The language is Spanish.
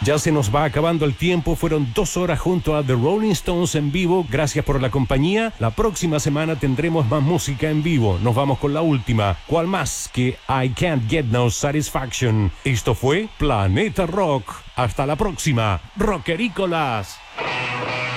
Ya se nos va acabando el tiempo. Fueron 2 horas junto a The Rolling Stones en vivo. Gracias por la compañía. La próxima semana tendremos más música en vivo. Nos vamos con la última. ¿Cuál más que I Can't Get No Satisfaction? Esto fue Planeta Rock. Hasta la próxima, rockerícolas.